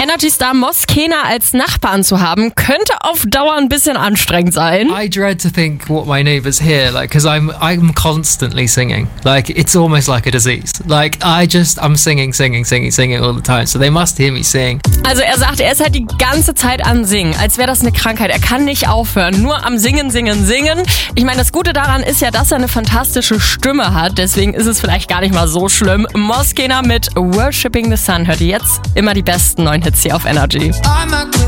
Energy-Star Moskena als Nachbarn zu haben, könnte auf Dauer ein bisschen anstrengend sein. I dread to think what my neighbours hear, like, because I'm constantly singing. Like, it's almost like a disease. Like, I'm singing all the time. So they must hear me sing. Also er sagt, er ist halt die ganze Zeit am Singen, als wäre das eine Krankheit. Er kann nicht aufhören, nur am Singen. Ich meine, das Gute daran ist ja, dass er eine fantastische Stimme hat. Deswegen ist es vielleicht gar nicht mal so schlimm. Moskena mit Worshipping the Sun hört ihr jetzt immer die besten neuen Hits hier auf Energy.